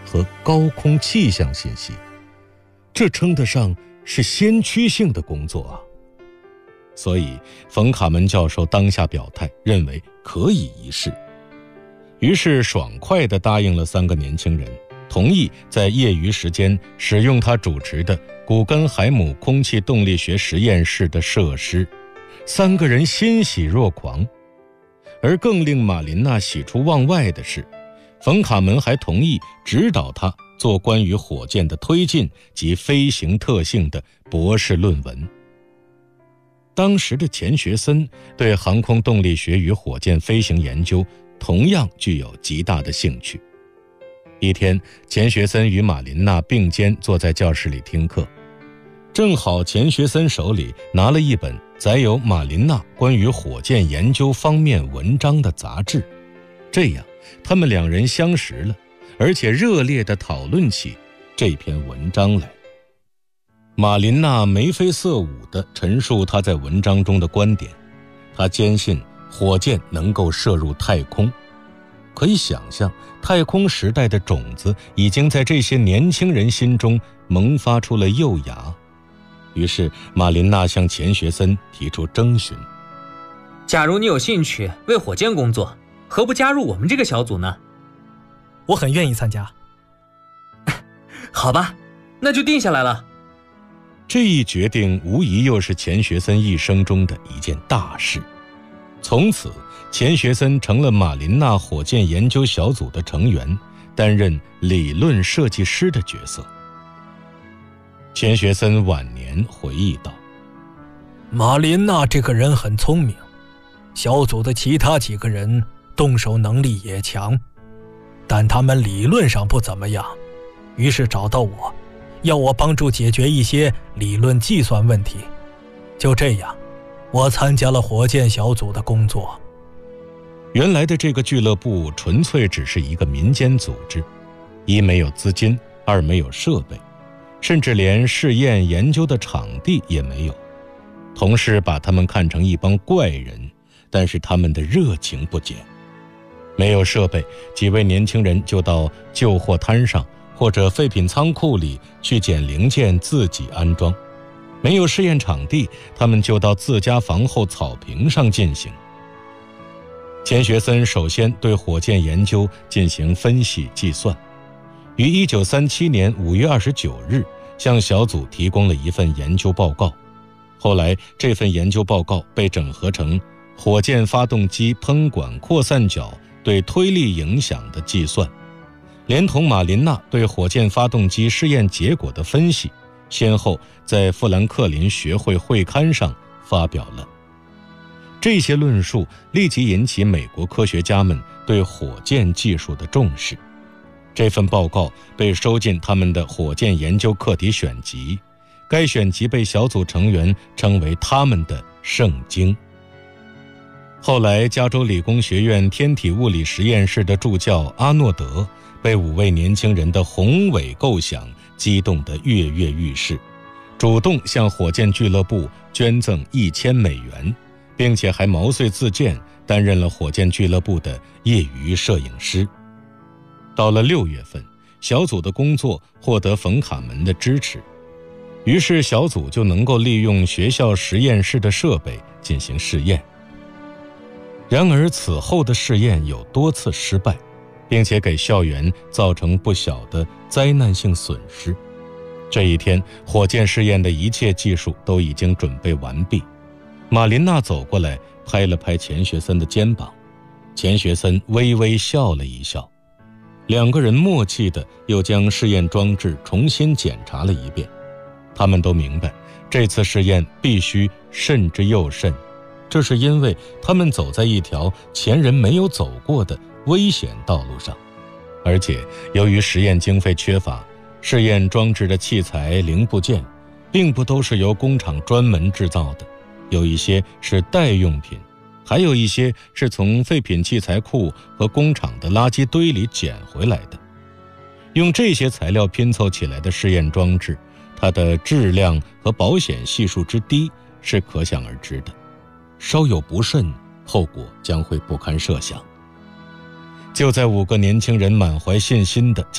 和高空气象信息，这称得上是先驱性的工作啊。所以冯卡门教授当下表态，认为可以一试，于是爽快地答应了3个年轻人，同意在业余时间使用他主持的古根海姆空气动力学实验室的设施。3个人欣喜若狂。而更令马琳娜喜出望外的是，冯卡门还同意指导他做关于火箭的推进及飞行特性的博士论文。当时的钱学森对航空动力学与火箭飞行研究同样具有极大的兴趣。一天，钱学森与马琳娜并肩坐在教室里听课，正好钱学森手里拿了一本载有马琳娜关于火箭研究方面文章的杂志，这样他们2人相识了，而且热烈地讨论起这篇文章来。马琳娜眉飞色舞地陈述她在文章中的观点，她坚信火箭能够射入太空。可以想象，太空时代的种子已经在这些年轻人心中萌发出了幼芽。于是马琳娜向钱学森提出征询， 假如你有兴趣为火箭工作，何不加入我们这个小组呢？ 我很愿意参加。 好吧，那就定下来了。 这一决定无疑又是钱学森一生中的一件大事。从此，钱学森成了马琳娜火箭研究小组的成员，担任理论设计师的角色。钱学森晚年回忆道， 马琳娜这个人很聪明，小组的其他几个人动手能力也强，但他们理论上不怎么样，于是找到我，要我帮助解决一些理论计算问题。就这样，我参加了火箭小组的工作。 原来的这个俱乐部纯粹只是一个民间组织，一没有资金，二没有设备，甚至连试验研究的场地也没有。同事把他们看成一帮怪人，但是他们的热情不减。没有设备，几位年轻人就到旧货摊上或者废品仓库里去捡零件自己安装。没有试验场地，他们就到自家房后草坪上进行。钱学森首先对火箭研究进行分析计算，于1937年5月29日向小组提供了一份研究报告。后来这份研究报告被整合成火箭发动机喷管扩散角对推力影响的计算，连同马琳娜对火箭发动机试验结果的分析，先后在富兰克林学会会刊上发表了。这些论述立即引起美国科学家们对火箭技术的重视。这份报告被收进他们的火箭研究课题选集，该选集被小组成员称为他们的圣经。后来加州理工学院天体物理实验室的助教阿诺德被5位年轻人的宏伟构想激动得跃跃欲试，主动向火箭俱乐部捐赠$1000，并且还毛遂自荐担任了火箭俱乐部的业余摄影师。到了6月份，小组的工作获得冯卡门的支持，于是小组就能够利用学校实验室的设备进行试验。然而此后的试验有多次失败，并且给校园造成不小的灾难性损失。这一天，火箭试验的一切技术都已经准备完毕。马琳娜走过来拍了拍钱学森的肩膀，钱学森微微笑了一笑。2个人默契地又将试验装置重新检查了一遍。他们都明白，这次试验必须慎之又慎，这是因为他们走在一条前人没有走过的危险道路上，而且由于实验经费缺乏，试验装置的器材零部件并不都是由工厂专门制造的，有一些是代用品，还有一些是从废品器材库和工厂的垃圾堆里捡回来的。用这些材料拼凑起来的试验装置，它的质量和保险系数之低是可想而知的，稍有不慎，后果将会不堪设想。就在5个年轻人满怀信心的